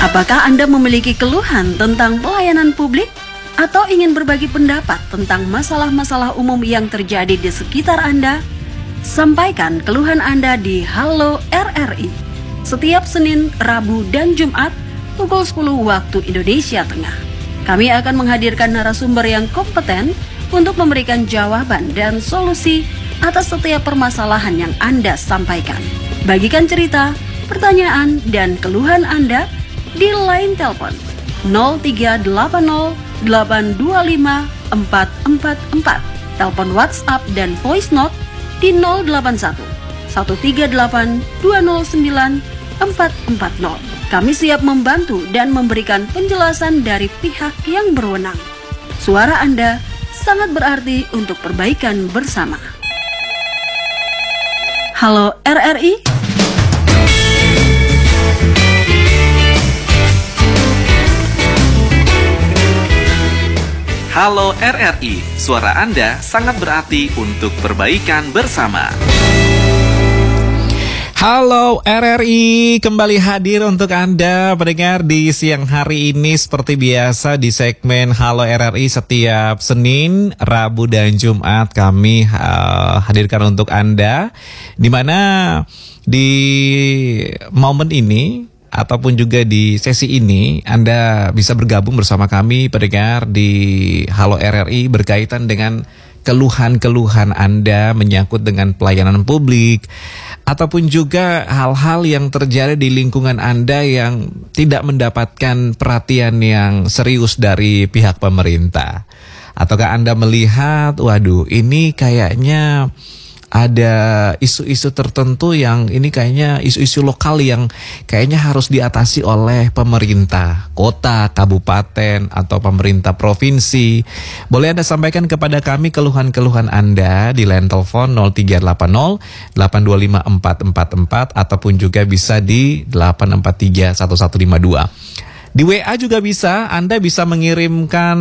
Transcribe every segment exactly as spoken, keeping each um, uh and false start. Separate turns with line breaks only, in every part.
Apakah Anda memiliki keluhan tentang pelayanan publik? Atau ingin berbagi pendapat tentang masalah-masalah umum yang terjadi di sekitar Anda? Sampaikan keluhan Anda di Halo R R I setiap Senin, Rabu, dan Jumat pukul sepuluh waktu Indonesia Tengah. Kami akan menghadirkan narasumber yang kompeten untuk memberikan jawaban dan solusi atas setiap permasalahan yang Anda sampaikan. Bagikan cerita, pertanyaan, dan keluhan Anda di line telepon nol tiga delapan nol delapan dua lima empat empat empat, telepon WhatsApp dan voice note di nol delapan satu satu tiga delapan dua nol sembilan empat empat nol. Kami siap membantu dan memberikan penjelasan dari pihak yang berwenang. Suara Anda sangat berarti untuk perbaikan bersama. Halo R R I.
Halo R R I, suara Anda sangat berarti untuk perbaikan bersama.
Halo R R I, kembali hadir untuk Anda pendengar di siang hari ini seperti biasa di segmen Halo R R I setiap Senin, Rabu, dan Jumat kami uh, hadirkan untuk Anda, di mana di momen ini ataupun juga di sesi ini Anda bisa bergabung bersama kami pendengar di Halo R R I berkaitan dengan keluhan-keluhan Anda menyangkut dengan pelayanan publik ataupun juga hal-hal yang terjadi di lingkungan Anda yang tidak mendapatkan perhatian yang serius dari pihak pemerintah. Ataukah Anda melihat, waduh ini kayaknya ada isu-isu tertentu yang ini kayaknya isu-isu lokal yang kayaknya harus diatasi oleh pemerintah kota, kabupaten, atau pemerintah provinsi. Boleh Anda sampaikan kepada kami keluhan-keluhan Anda di line telepon nol tiga delapan nol delapan dua lima empat empat empat ataupun juga bisa di delapan empat tiga satu satu lima dua. Di W A juga bisa, Anda bisa mengirimkan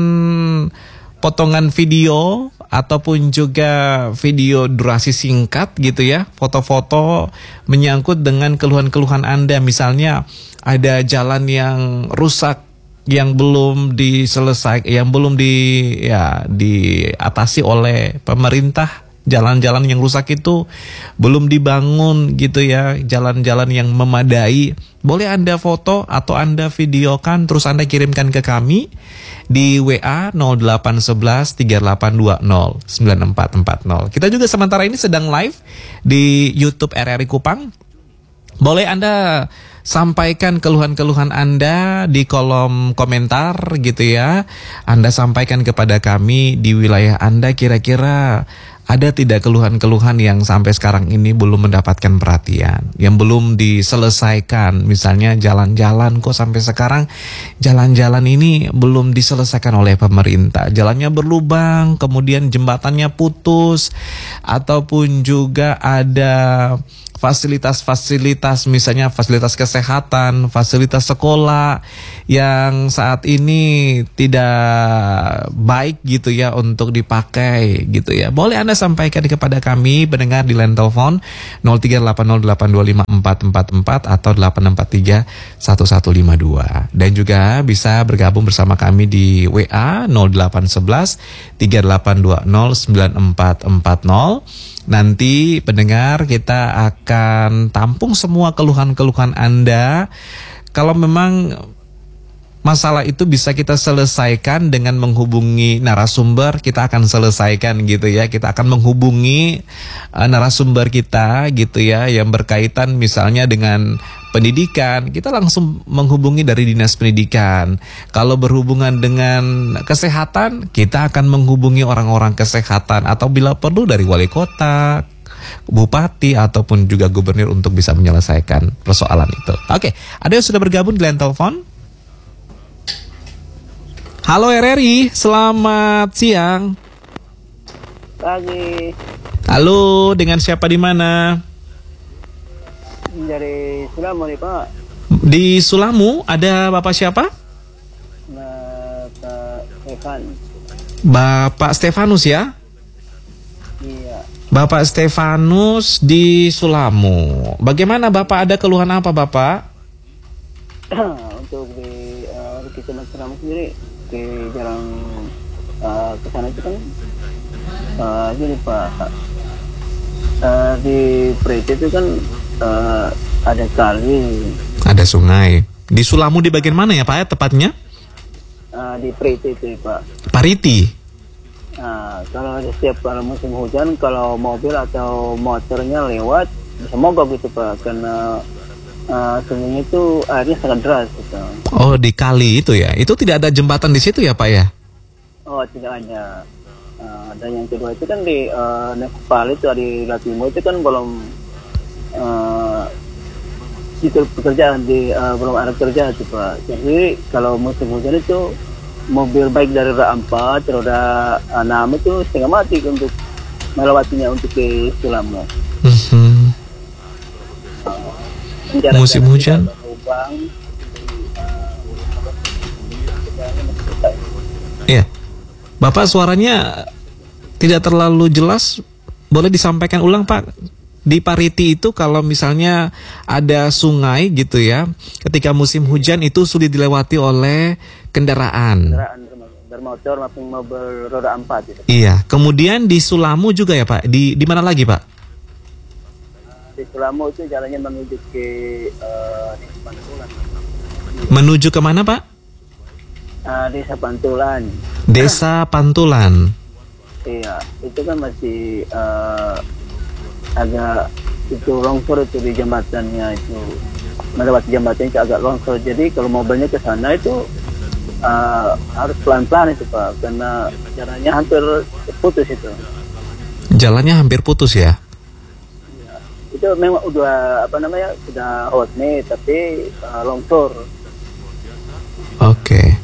potongan video ataupun juga video durasi singkat gitu ya, foto-foto menyangkut dengan keluhan-keluhan Anda. Misalnya ada jalan yang rusak yang belum diselesaikan, yang belum di ya diatasi oleh pemerintah. Jalan-jalan yang rusak itu belum dibangun gitu ya, jalan-jalan yang memadai. Boleh Anda foto atau Anda videokan terus Anda kirimkan ke kami di W A nol delapan satu satu tiga delapan dua nol sembilan empat empat nol. Kita juga sementara ini sedang live di YouTube R R I Kupang. Boleh Anda sampaikan keluhan-keluhan Anda di kolom komentar gitu ya. Anda sampaikan kepada kami di wilayah Anda, kira-kira ada tidak keluhan-keluhan yang sampai sekarang ini belum mendapatkan perhatian, yang belum diselesaikan. Misalnya jalan-jalan kok sampai sekarang jalan-jalan ini belum diselesaikan oleh pemerintah. Jalannya berlubang, kemudian jembatannya putus, ataupun juga ada fasilitas-fasilitas, misalnya fasilitas kesehatan, fasilitas sekolah yang saat ini tidak baik gitu ya untuk dipakai gitu ya. Boleh Anda sampaikan kepada kami pendengar di line telepon nol tiga delapan nol delapan dua lima empat empat empat atau delapan empat tiga satu satu lima dua. Dan juga bisa bergabung bersama kami di W A nol delapan satu satu tiga delapan dua nol sembilan empat empat nol. Nanti pendengar kita akan tampung semua keluhan-keluhan Anda. Kalau memang masalah itu bisa kita selesaikan dengan menghubungi narasumber, kita akan selesaikan gitu ya. Kita akan menghubungi uh, narasumber kita gitu ya, yang berkaitan misalnya dengan pendidikan, kita langsung menghubungi dari dinas pendidikan. Kalau berhubungan dengan kesehatan, kita akan menghubungi orang-orang kesehatan, atau bila perlu dari wali kota, bupati, ataupun juga gubernur untuk bisa menyelesaikan persoalan itu. Oke, ada yang sudah bergabung di line telepon? Halo R R I, selamat siang.
Pagi.
Halo, dengan siapa di mana?
Dari Sulamu nih Pak.
Di Sulamu, ada Bapak siapa?
Bapak Stefan.
Bapak Stefanus ya?
Iya.
Bapak Stefanus di Sulamu. Bagaimana Bapak, ada keluhan apa Bapak?
untuk di uh, di Kecamatan Seramu sendiri di jalan uh, ke sana itu kan uh, gini Pak, uh, di Preti itu kan uh, ada kali.
Ada sungai. Di Sulamu di bagian mana ya Pak ya tepatnya?
Uh, di Preti itu Pak.
Pariti.
Nah, kalau setiap kalau musim hujan, kalau mobil atau motornya lewat, bisa mogok gitu Pak, karena uh, sungainya itu airnya sangat deras gitu.
Oh, di kali itu ya. Itu tidak ada jembatan di situ ya Pak ya?
Oh, tidak ada. Uh, dan yang kedua itu kan di uh, Nepal itu di Latimo itu kan belum uh, itu pekerjaan di uh, belum ada kerja itu Pak. Jadi kalau musim hujan itu mobil baik dari roda empat, roda enam itu setengah mati untuk melewatinya untuk ke Sulamu.
Hmm.
Jalan-jalan
Musim hujan?
kita ke Lubang,
Iya. Bapak suaranya tidak terlalu jelas. Boleh disampaikan ulang Pak? Di Pariti itu kalau misalnya ada sungai gitu ya, ketika musim hujan itu sulit dilewati oleh kendaraan.
kendaraan bermotor maupun mobil roda empat gitu.
Iya. Kemudian di Sulamu juga ya Pak. Di di mana lagi Pak?
Di Sulamu itu jalannya menuju ke uh, Desa Pantulan.
Menuju ke mana Pak?
Uh, Desa Pantulan.
Desa Pantulan.
Iya, itu kan masih uh, agak itu longsor itu di jembatannya itu, melewati jembatan itu agak longsor. Jadi kalau mobilnya ke sana itu uh, harus pelan-pelan itu Pak, karena jalannya hampir putus itu.
Jalannya hampir putus ya?
Itu memang udah apa namanya sudah hot nih, tapi uh, longsor.
Oke.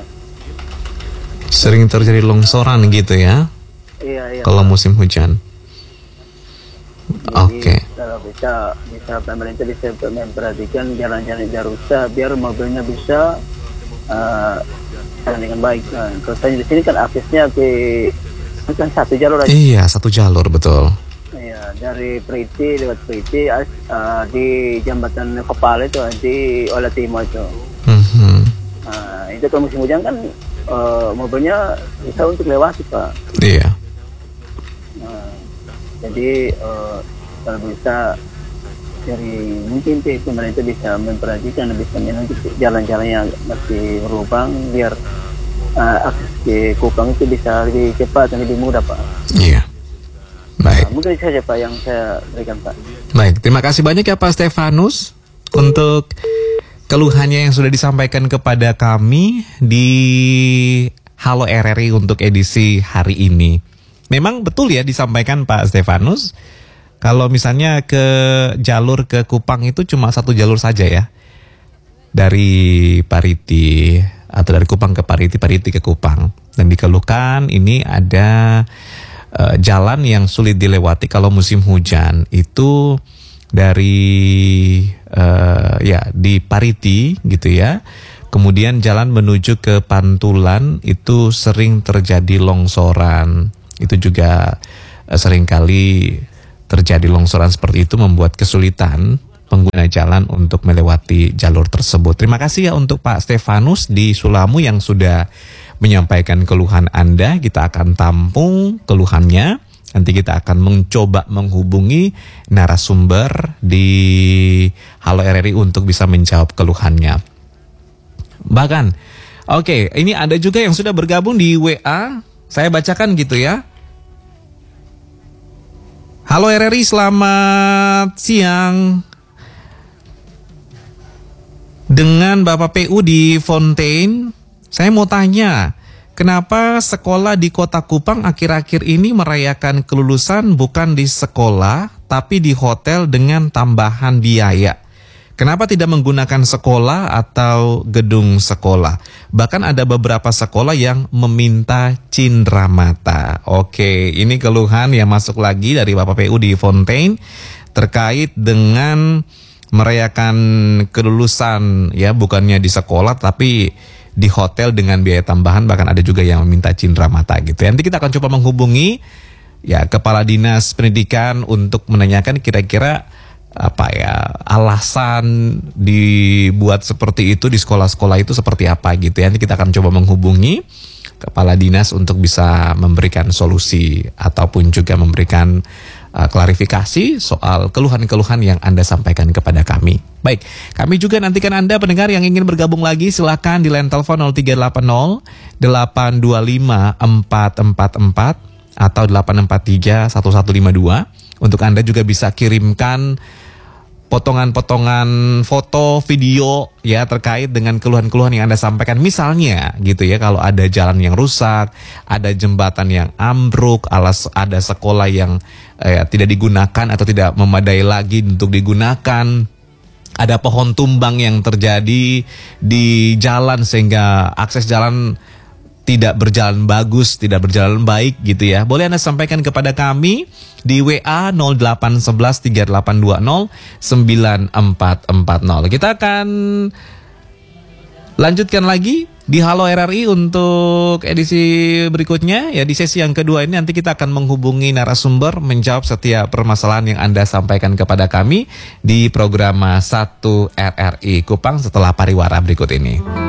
Sering terjadi longsoran gitu ya?
Iya iya.
Kalau musim hujan.
Jadi,
Oke.
kalau bisa bisa pemerintah bisa memperhatikan jalan-jalan Jarusa biar mobilnya bisa uh, jalan dengan baik. Nah, kalau saya di sini kan aksesnya ke kan satu jalur aja.
Iya, satu jalur betul.
Iya, dari Priti lewat Priti uh, di jembatan Kepala itu di Ola Timur itu.
Mhm.
Nah, itu kalau musim hujan kan uh, mobilnya bisa untuk lewati Pak.
Iya.
Nah, jadi uh, kalau bisa dari mungkin sih pemerintah bisa memperhatikan bisa menunjuk jalan-jalan yang masih berlubang biar uh, akses ke Kupang itu bisa lebih cepat dan lebih mudah Pak.
Iya. Baik.
Nah, mungkin itu saja Pak yang saya berikan Pak.
Baik, terima kasih banyak ya Pak Stefanus untuk keluhannya yang sudah disampaikan kepada kami di Halo R R I untuk edisi hari ini. Memang betul ya disampaikan Pak Stefanus, kalau misalnya ke jalur ke Kupang itu cuma satu jalur saja ya. Dari Pariti atau dari Kupang ke Pariti, Pariti ke Kupang. Dan dikeluhkan ini ada uh, jalan yang sulit dilewati kalau musim hujan. Itu dari uh, ya di Pariti gitu ya. Kemudian jalan menuju ke Pantulan itu sering terjadi longsoran. Itu juga uh, seringkali terjadi longsoran seperti itu membuat kesulitan pengguna jalan untuk melewati jalur tersebut. Terima kasih ya untuk Pak Stefanus di Sulamu yang sudah menyampaikan keluhan Anda. Kita akan tampung keluhannya. Nanti kita akan mencoba menghubungi narasumber di Halo R R I untuk bisa menjawab keluhannya. Bahkan, oke, okay, ini ada juga yang sudah bergabung di W A. Saya bacakan gitu ya. Halo R R I, selamat siang. Dengan Bapak P U di Fontaine, saya mau tanya, kenapa sekolah di Kota Kupang akhir-akhir ini merayakan kelulusan bukan di sekolah, tapi di hotel dengan tambahan biaya? Kenapa tidak menggunakan sekolah atau gedung sekolah? Bahkan ada beberapa sekolah yang meminta cindera mata. Oke, ini keluhan yang masuk lagi dari Bapak P U di Fontaine terkait dengan merayakan kelulusan ya, bukannya di sekolah tapi di hotel dengan biaya tambahan, bahkan ada juga yang meminta cindera mata gitu. Nanti kita akan coba menghubungi ya Kepala Dinas Pendidikan untuk menanyakan kira-kira apa ya, alasan dibuat seperti itu di sekolah-sekolah itu seperti apa gitu ya. Nanti kita akan coba menghubungi kepala dinas untuk bisa memberikan solusi ataupun juga memberikan uh, klarifikasi soal keluhan-keluhan yang Anda sampaikan kepada kami. Baik, kami juga nantikan Anda pendengar yang ingin bergabung lagi, silakan di line telepon nol tiga delapan nol delapan dua lima empat empat empat atau delapan empat tiga satu satu lima dua. Untuk Anda juga bisa kirimkan potongan-potongan foto, video ya terkait dengan keluhan-keluhan yang Anda sampaikan. Misalnya gitu ya, kalau ada jalan yang rusak, ada jembatan yang ambruk, alas ada sekolah yang eh, tidak digunakan atau tidak memadai lagi untuk digunakan, ada pohon tumbang yang terjadi di jalan sehingga akses jalan tidak berjalan bagus, tidak berjalan baik gitu ya. Boleh Anda sampaikan kepada kami di W A nol delapan satu satu tiga delapan dua nol sembilan empat empat nol. Kita akan lanjutkan lagi di Halo R R I untuk edisi berikutnya. Ya, di sesi yang kedua ini nanti kita akan menghubungi narasumber menjawab setiap permasalahan yang Anda sampaikan kepada kami di program satu R R I Kupang setelah pariwara berikut ini.